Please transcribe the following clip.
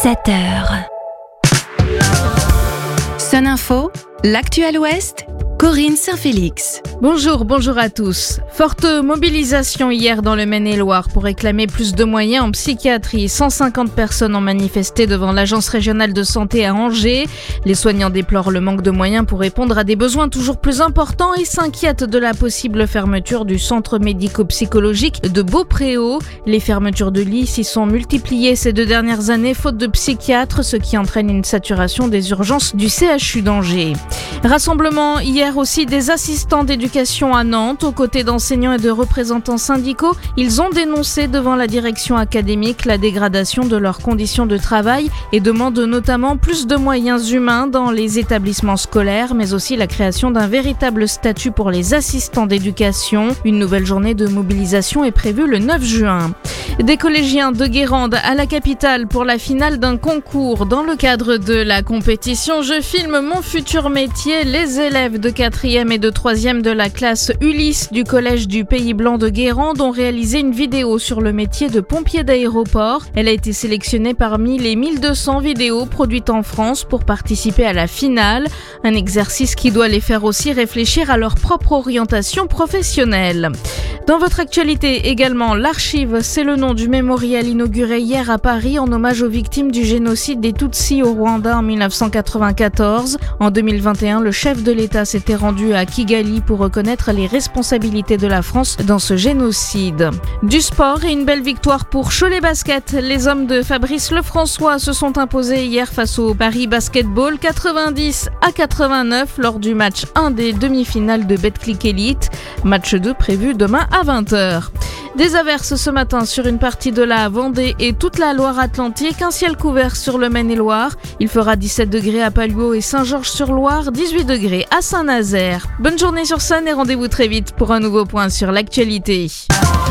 7h. Sun Info, l'actuel Ouest, Corinne Saint-Félix. Bonjour à tous. Forte mobilisation hier dans le Maine-et-Loire pour réclamer plus de moyens en psychiatrie. 150 personnes ont manifesté devant l'Agence régionale de santé à Angers. Les soignants déplorent le manque de moyens pour répondre à des besoins toujours plus importants et s'inquiètent de la possible fermeture du centre médico-psychologique de Beaupréau. Les fermetures de lits s'y sont multipliées ces 2 dernières années faute de psychiatres, ce qui entraîne une saturation des urgences du CHU d'Angers. Rassemblement hier aussi des assistants d'éducation à Nantes. Aux côtés d'enseignants et de représentants syndicaux, ils ont dénoncé devant la direction académique la dégradation de leurs conditions de travail et demandent notamment plus de moyens humains dans les établissements scolaires, mais aussi la création d'un véritable statut pour les assistants d'éducation. Une nouvelle journée de mobilisation est prévue le 9 juin. Des collégiens de Guérande à la capitale pour la finale d'un concours. Dans le cadre de la compétition Je filme mon futur métier, les élèves de 4e et de 3e de la classe Ulysse du collège du Pays Blanc de Guérande ont réalisé une vidéo sur le métier de pompier d'aéroport. Elle a été sélectionnée parmi les 1200 vidéos produites en France pour participer à la finale. Un exercice qui doit les faire aussi réfléchir à leur propre orientation professionnelle. Dans votre actualité également, l'Archive, c'est le nom du mémorial inauguré hier à Paris en hommage aux victimes du génocide des Tutsis au Rwanda en 1994. En 2021, le chef de l'État s'était rendu à Kigali pour reconnaître les responsabilités de la France dans ce génocide. Du sport et une belle victoire pour Cholet Basket. Les hommes de Fabrice Lefrançois se sont imposés hier face au Paris Basketball 90-89 lors du match 1 des demi-finales de Betclic Elite. Match 2 prévu demain à 20h. Des averses ce matin sur une partie de la Vendée et toute la Loire-Atlantique. Un ciel couvert sur le Maine-et-Loire. Il fera 17 degrés à Palluau et Saint-Georges-sur-Loire, 18 degrés à Saint-Nazaire. Bonne journée sur Sun et rendez-vous très vite pour un nouveau point sur l'actualité.